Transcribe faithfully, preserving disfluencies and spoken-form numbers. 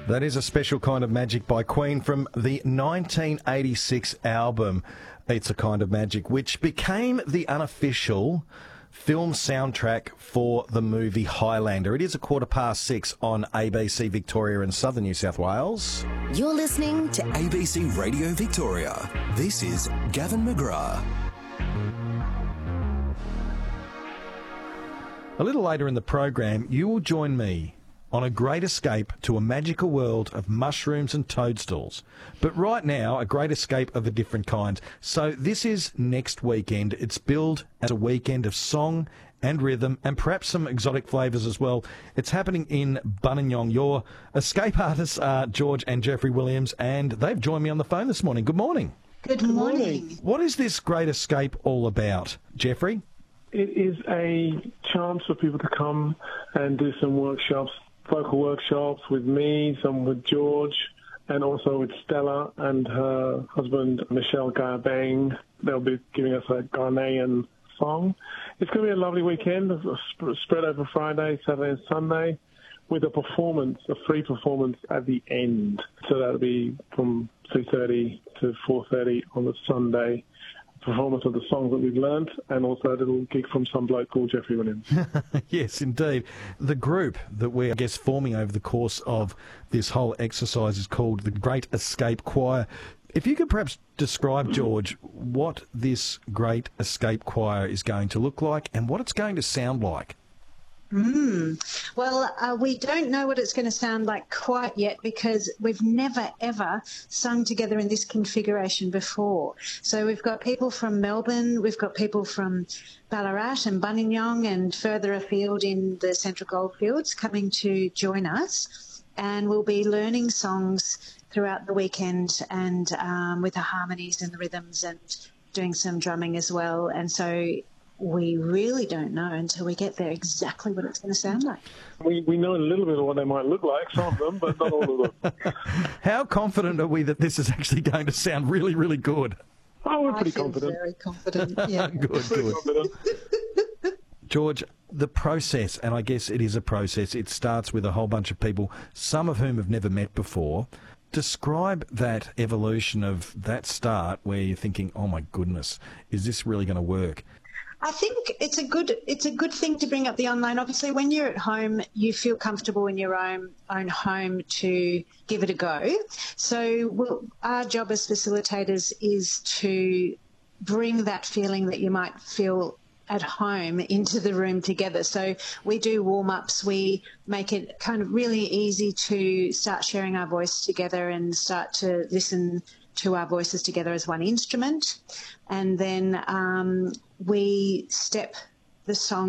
That is a special kind of magic by Queen from the nineteen eighty-six album It's a Kind of Magic, which became the unofficial film soundtrack for the movie Highlander. It is a quarter past six on A B C Victoria in southern New South Wales. You're listening to A B C Radio Victoria. This is Gavin McGrath. A little later in the program, you will join me on a great escape to a magical world of mushrooms and toadstools. But right now, a great escape of a different kind. So this is next weekend. It's billed as a weekend of song and rhythm and perhaps some exotic flavours as well. It's happening in Buninyong. Your escape artists are George and Jeffrey Williams, and they've joined me on the phone this morning. Good morning. Good morning. What is this great escape all about, Jeffrey? It is a chance for people to come and do some workshops, vocal workshops with me, some with George, and also with Stella and her husband, Michelle Garbang. They'll be giving us a Ghanaian song. It's going to be a lovely weekend, sp- spread over Friday, Saturday and Sunday, with a performance, a free performance at the end. So that'll be from two thirty to four thirty on the Sunday. Performance of the songs that we've learnt, and also a little gig from some bloke called Jeffrey Williams. Yes, indeed. The group that we're, I guess, forming over the course of this whole exercise is called the Great Escape Choir. If you could perhaps describe, George, what this Great Escape Choir is going to look like and what it's going to sound like. Mm. Well, uh, we don't know what it's going to sound like quite yet because we've never, ever sung together in this configuration before. So we've got people from Melbourne, we've got people from Ballarat and Buninyong and further afield in the Central Goldfields coming to join us, and we'll be learning songs throughout the weekend and um, with the harmonies and the rhythms and doing some drumming as well. And so we really don't know until we get there exactly what it's going to sound like. We we know a little bit of what they might look like, some of them, but not all of them. How confident are we that this is actually going to sound really, really good? Oh, we're pretty I feel confident. very confident, yeah. Good, Pretty good. confident. George, the process, and I guess it is a process, it starts with a whole bunch of people, some of whom have never met before. Describe that evolution of that start where you're thinking, oh my goodness, is this really going to work? I think it's a good it's a good thing to bring up the online. Obviously, when you're at home, you feel comfortable in your own own home to give it a go. So we'll, our job as facilitators is to bring that feeling that you might feel at home into the room together. So we do warm-ups. We make it kind of really easy to start sharing our voice together and start to listen to our voices together as one instrument. And then um, we step the song